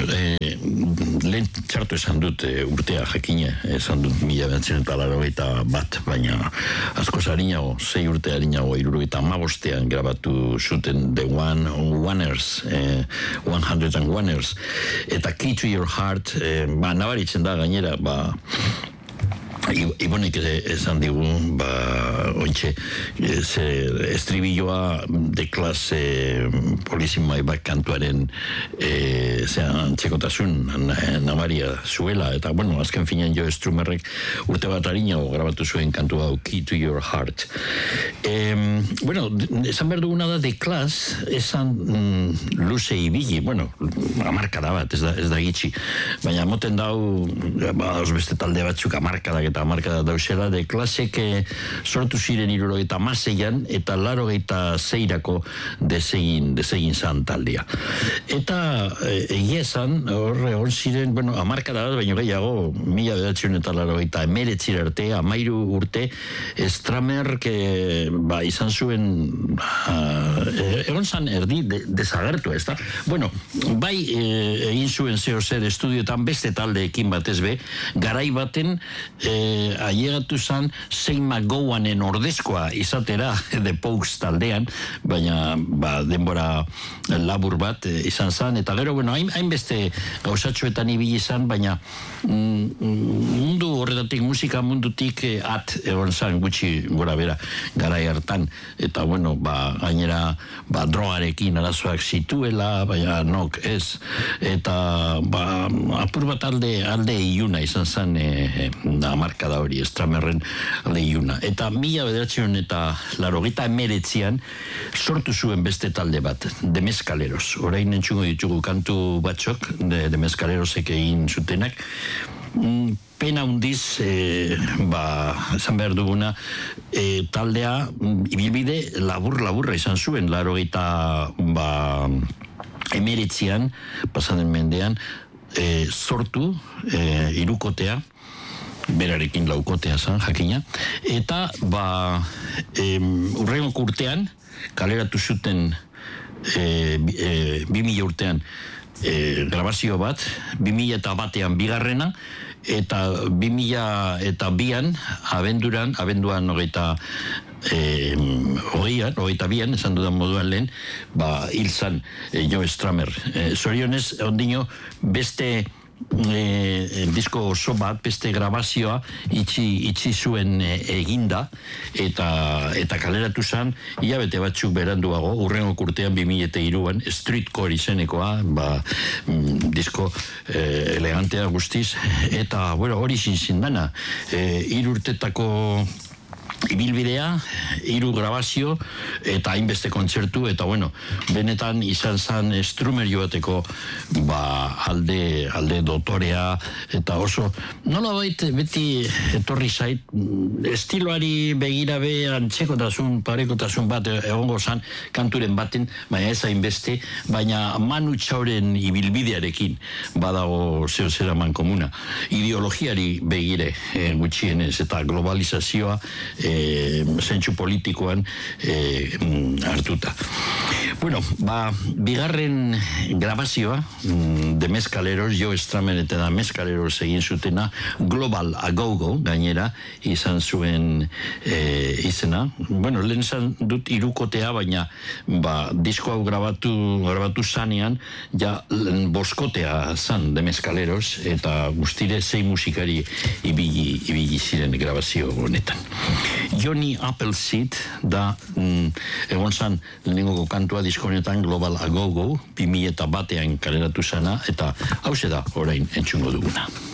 lehen txartu esan dut urtea jakine, esan dut 1981, baina asko zarinago, 6 urte harinago, 1975 grabatu zuten The 101ers, eta Key to Your Heart, nabaritzen da gainera, Ibonek esan digu, ointxe, estribilloa de klase polizimai kantuaren txekotasun nabaria zuela, eta, bueno, azken finean Jo Strummerrek urte bat harinago grabatu zuen kantu hau, Key to Your Heart. Bueno, esan behar duguna da, de klas, esan luze ibili, bueno, amarkada bat, ez da gitxi, baina moten dau, beste talde batzuk amarkadak eta amarkada dauzela, de klasek sortu ziren 76an eta 86erako desegin zan taldea. Eta egia esan, hor ziren, bueno, amarkada bat, baino gehiago, 1989 arte, 13 urte, Strummer, izan zuen, egon zan erdi desagertu, ez da? Bueno, bai egin zuen zer estudioetan beste taldeekin batez be, garai baten ailegatu zan Shane McGowanen ordezkoa izatera The Pogues taldean, baina denbora labur bat izan zan, eta gero, bueno, hainbeste gauzatxoetan ibili izan, baina mundu horretatik, musika mundutik egon zan gutxi gora bera garai hartan, eta bueno, gainera drogarekin arazoak zituela, baina nok ez, eta apur bat alde iluna izan zan amarkada hori, Strummerren alde iluna. Eta 1989an sortu zuen beste talde bat, The Mescaleros. Orain entzungo ditugu kantu batzuk, The Mescalerosek egin zutenak. Pena hundiz, esan behar duguna, taldea ibilbide laburra izan zuen, 89an, pasaden mendean, sortu, hirukotea, berarekin laukotea zan, jakina, eta urrengo urtean, kaleratu zuten 2000 urtean grabazio bat, 2001an bigarrena, eta 2002an, abenduan, 22an, esan dudan moduan lehen, hil zan Jo Strummer. Zorionez, ondino, beste disko oso bat, beste grabazioa itxi zuen eginda, eta kaleratu zan, hilabete batzuk beranduago, urrengo urtean 2003an, Streetcore izenekoa, disko elegantea guztiz, eta hori zindana, 3 urtetako ibilbidea, 3 grabazio, eta hainbeste kontzertu, eta benetan izan zan Strummer joateko alde dotorea, eta oso, nola beti etorri zait, estiloari begirabe antzekotasun, parekotasun bat egongo zan kanturen baten, baina ez hainbeste, baina Manu Txauren ibilbidearekin badago zera mankomuna. Ideologiari begire gutxienez, eta globalizazioa zentsu politikoan hartuta. Bueno, bigarren grabazioa, The Mescaleros, Jo Strummer eta The Mescaleros egin zutena, Global A Go-Go, gainera, izan zuen izena. Bueno, lehen zan dut hirukotea, baina disko hau grabatu zanean, ja boskotea zan The Mescaleros, eta guztire 6 musikari ibili ziren grabazio honetan. Johnny Appleseed da egon zan lehenengoko kantua disko honetan, Global A Go-Go, 2001an kaleratu zana, eta hauze da orain entzungo duguna.